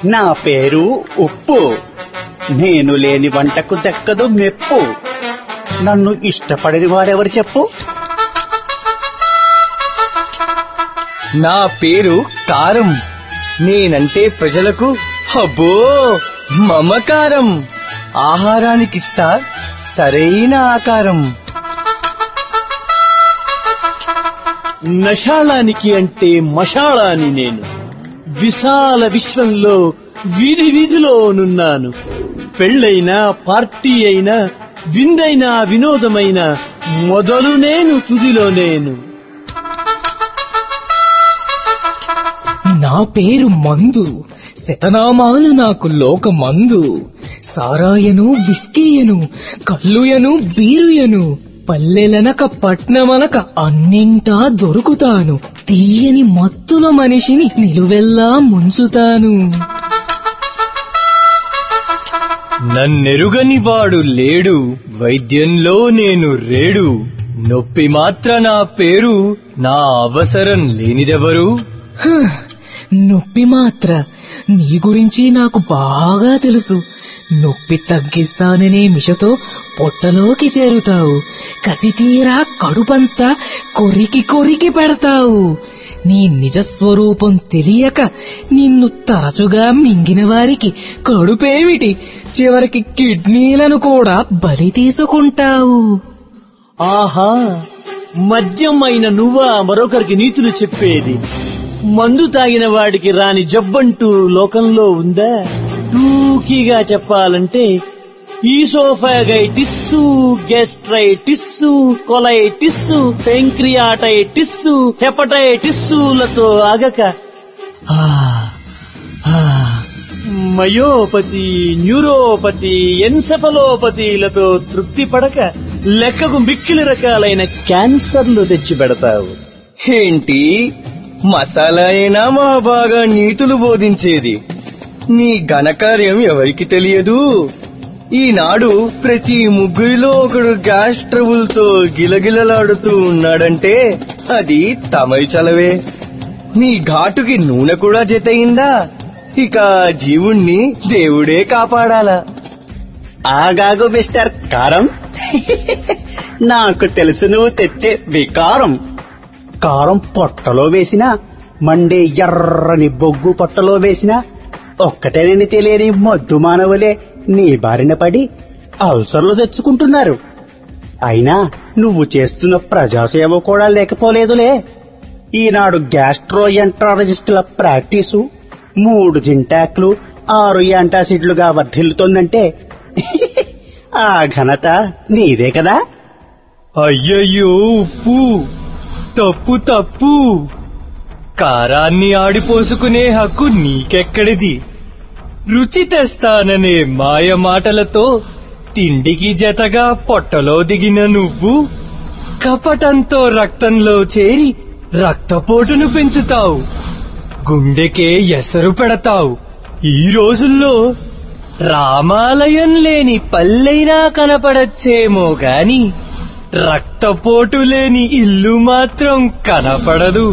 నా పేరు ఉప్పు. నేను లేని వంటకు దక్కదు మెప్పు. నన్ను ఇష్టపడని వారెవరు చెప్పు? నా పేరు కారం. నేనంటే ప్రజలకు అబ్బో మమకారం. ఆహారానికిస్తా సరైన ఆకారం. నషాళానికి అంటే మషాళాని నేను. విశాల విశ్వంలో వీధి వీధిలో నున్నాను. పెళ్ళైనా పార్టీ అయినా విందైనా వినోదమైన మొదలు నేను తుదిలో నేను. నా పేరు మందు. శతనామాలు నాకు లోకమందు. సారాయను విస్కీయను కల్లుయను బీరుయను. పల్లెలనక పట్నమనక అన్నింటా దొరుకుతాను. తీయని మత్తుల మనిషిని నిలువెల్లా ముంచుతాను. నన్నెరుగని వాడు లేడు. వైద్యంలో నేను రేడు. నొప్పి మాత్ర నా పేరు. నా అవసరం లేనిదెవరు? నొప్పి మాత్ర నీ గురించి నాకు బాగా తెలుసు. నొప్పి తగ్గిస్తాననే మిషతో పొట్టలోకి చేరుతావు. కసితీరా కడుపంతా కొరికి కొరికి పెడతావు. నీ నిజస్వరూపం తెలియక నిన్ను తరచుగా మింగిన వారికి కడుపేమిటి, చివరికి కిడ్నీలను కూడా బలి తీసుకుంటావు. ఆహా, మద్యం అయిన నువ్వా మరొకరికి నీతులు చెప్పేది? మందు తాగిన వాడికి రాని జబ్బంటూ లోకంలో ఉందా? టూకీగా చెప్పాలంటే ఈసోఫాగైటిస్సు, గ్యాస్ట్రైటిస్సు, కొలైటిస్సు, పెంక్రియాటైటిస్సు, హెపటైటిస్సులతో ఆగక మయోపతి, న్యూరోపతి, ఎన్సెఫలోపతిలతో తృప్తి పడక లెక్కకు మిక్కిలి రకాలైన క్యాన్సర్లు తెచ్చిపెడతావు. ఏంటి మసాలా అయినా మా బాగా నీతులు బోధించేది? నీ ఘనకార్యం ఎవరికి తెలియదు. ఈనాడు ప్రతి ముగ్గురిలో ఒకడు గ్యాస్ ట్రబుల్ తో గిలగిలలాడుతూ ఉన్నాడంటే అది తమరి చలవే. నీ ఘాటుకి నూనె కూడా జతయిందా? ఇక జీవుణ్ణి దేవుడే కాపాడాలా. ఆగాగు మిస్టర్ కారం. నాకు తెలుసు నువ్వు తెచ్చే వికారం. కారం పొట్టలో వేసినా, మండే ఎర్రని బొగ్గు పొట్టలో వేసినా ఒక్కటేనని తెలియని మొద్దు మానవులే నీ బారిన పడి అల్సర్లు తెచ్చుకుంటున్నారు. అయినా నువ్వు చేస్తున్న ప్రజాసేవ కూడా లేకపోలేదులే. ఈనాడు గ్యాస్ట్రోఎంట్రాలజిస్టుల ప్రాక్టీసు 3 జింటాక్లు 6 యాంటాసిడ్లుగా వర్ధిల్లుతోందంటే ఆ ఘనత నీదే కదా. అయ్యయ్యో ఉప్పు, తప్పు తప్పు. కారాన్ని ఆడిపోసుకునే హక్కు నీకెక్కడిది? రుచి తెస్తాననే మాయ మాటలతో తిండికి జతగా పొట్టలో దిగిన నువ్వు కపటంతో రక్తంలో చేరి రక్తపోటును పెంచుతావు. గుండెకే ఎసరు పెడతావు. ఈ రోజుల్లో రామాలయం లేని పల్లెైనా కనపడచ్చేమో గాని రక్తపోటు లేని ఇల్లు మాత్రం కనపడదు.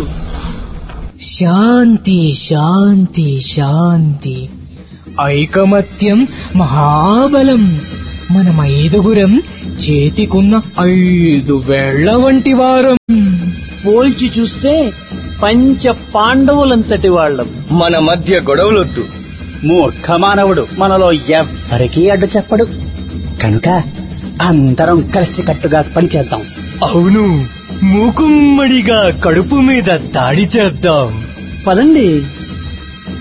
శాంతి శాంతి శాంతి. ఐకమత్యం మహాబలం. మనం 5గురం చేతికున్న 5 వేళ్ల వంటి వారం. పోల్చి చూస్తే పంచ పాండవులంతటి వాళ్ళం. మన మధ్య గొడవలొద్దు. మూర్ఖ మానవుడు మనలో ఎవ్వరికీ అడ్డు చెప్పడు. కనుక అందరం కలిసికట్టుగా పనిచేద్దాం. అవును, మూకుమ్మడిగా కడుపు మీద దాడి చేద్దాం. పదండి.